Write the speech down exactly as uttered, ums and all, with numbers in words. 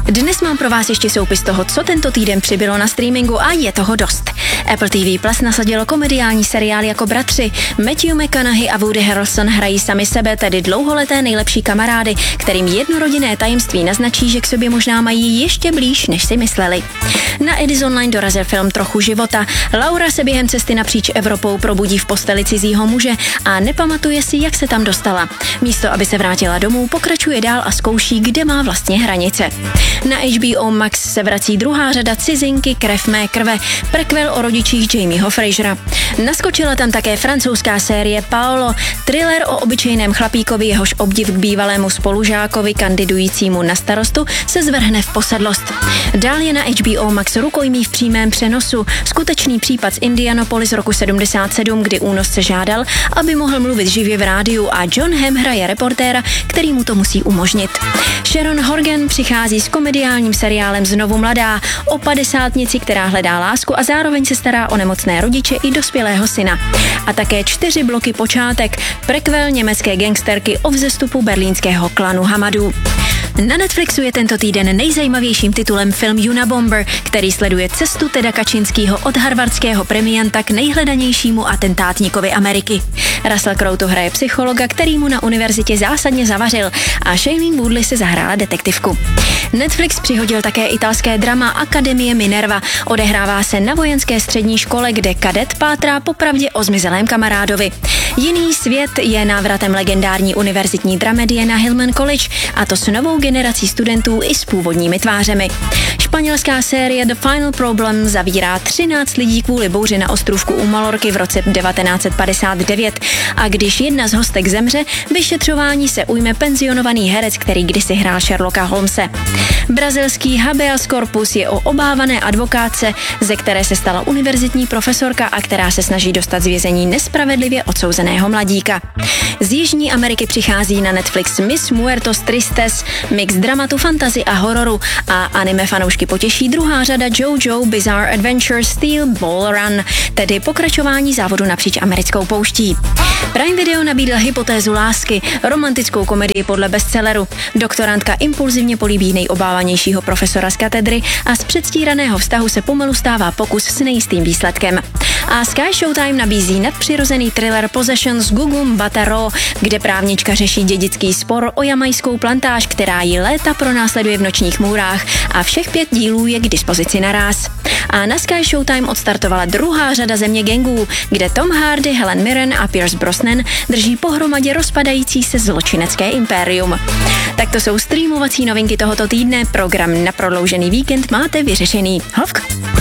Dnes mám pro vás ještě soupis toho, co tento týden přibylo na streamingu a je toho dost. Apple T V Plus nasadilo komediální seriál jako Bratři. Matthew McConaughey a Woody Harrelson hrají sami sebe, tedy dlouholeté nejlepší kamarády, kterým jednorodinné tajemství naznačí, že k sobě možná mají ještě blíž, než si mysleli. Na Edison Line dorazil film Trochu života. Laura se během cesty napříč Evropou probudí v posteli cizího muže a nepamatuje si, jak se tam dostala. Místo, aby se vrátila domů, pokračuje dál a zkouší, kde má vlastně hranice. Na H B O Max se vrací druhá řada Cizinky, krev mé krve, prequel o rodičích Jamieho Frasera. Naskočila tam také francouzská série Paolo, thriller o obyčejném chlapíkovi, jehož obdiv k bývalému spolužákovi kandidujícímu na starostu se zvrhne v posedlost. Dál je na H B O Max Rukojmí v přímém přenosu, skutečný případ z Indianapolis roku sedmdesát sedm, kdy únosce žádal, aby mohl mluvit živě v rádiu a John Hamm hraje reportéra, který mu to musí umožnit. Sharon Horgan přichází s komediálním seriálem Znovu mladá o padesátnici, která hledá lásku a zároveň se stará o nemocné rodiče i dospělého syna. A také čtyři bloky Počátek, prequel německé gangsterky o vzestupu berlínského klanu Hamadů. Na Netflixu je tento týden nejzajímavějším titulem film Unabomber, který sleduje cestu Teda Kačinského od harvardského premianta k nejhledanějšímu atentátníkovi Ameriky. Russell Crowe to hraje psychologa, který mu na univerzitě zásadně zavařil, a Shailene Woodley se zahrála detektivku. Netflix přihodil také italské drama Akademie Minerva. Odehrává se na vojenské střední škole, kde kadet pátrá po pravdě o zmizelém kamarádovi. Jiný svět je návratem legendární univerzitní dramedie na Hillman College, a to s novou generací studentů i s původními tvářemi. Španělská série The Final Problem zavírá třináct lidí kvůli bouři na ostrůvku u Malorky v roce devatenáct set padesát devět, a když jedna z hostek zemře, vyšetřování se ujme penzionovaný herec, který kdysi hrál Sherlocka Holmese. Brazilský habeas corpus je o obávané advokátce, ze které se stala univerzitní profesorka a která se snaží dostat z vězení nespravedlivě odsouzeného mladíka. Z Jižní Ameriky přichází na Netflix Mis Muertos Tristes, mix dramatu, fantasy a hororu, a anime fanoušky potěší druhá řada JoJo Bizarre Adventure Steel Ball Run, tedy pokračování závodu napříč americkou pouští. Prime Video nabídl Hypotézu lásky, romantickou komedii podle bestselleru. Doktorantka impulzivně políbí nejobávanějšího profesora z katedry a z předstíraného vztahu se pomalu stává pokus s nejistým výsledkem. A Sky Showtime nabízí nadpřirozený thriller Possessions Gugum Bataro, kde právnička řeší dědický spor o jamajskou plantáž, která ji léta pronásleduje v nočních můrách, a všech pět dílů je k dispozici naráz. A na Sky Showtime odstartovala druhá řada Země gangů, kde Tom Hardy, Helen Mirren a Pierce Brosnan drží pohromadě rozpadající se zločinecké impérium. Tak to jsou streamovací novinky tohoto týdne. Program na prodloužený víkend máte vyřešený. Hovk!